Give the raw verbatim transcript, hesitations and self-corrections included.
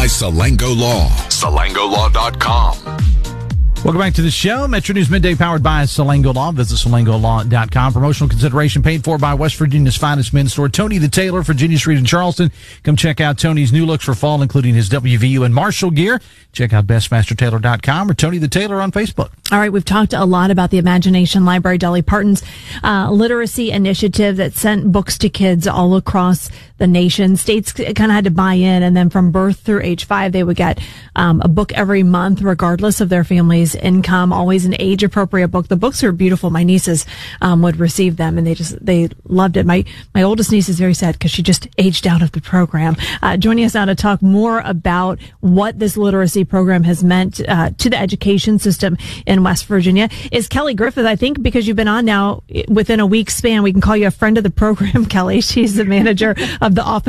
by Salango Law. Salango Law dot com. Welcome back to the show. Metro News Midday powered by Salango Law. Visit Salango Law dot com. Promotional consideration paid for by West Virginia's finest men's store, Tony the Tailor, Virginia Street in Charleston. Come check out Tony's new looks for fall, including his W V U and Marshall gear. Check out best master tailor dot com or Tony the Tailor on Facebook. All right, we've talked a lot about the Imagination Library, Dolly Parton's uh, literacy initiative that sent books to kids all across the nation. States kind of had to buy in, and then from birth through age five, they would get um, a book every month, regardless of their family's income, always an age-appropriate book. The books are beautiful. My nieces um, would receive them, and they just they loved it. My my oldest niece is very sad because she just aged out of the program. Uh, joining us now to talk more about what this literacy program has meant uh, to the education system in West Virginia is Kelly Griffith. I think because you've been on now within a week's span, we can call you a friend of the program, Kelly. She's the manager of the Office